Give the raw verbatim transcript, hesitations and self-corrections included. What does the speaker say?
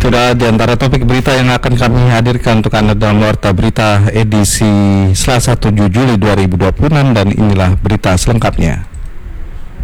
Sudah di antara topik berita yang akan kami hadirkan untuk Anda dalam Warta Berita edisi Selasa tujuh Juli dua ribu dua puluh enam, dan inilah berita selengkapnya.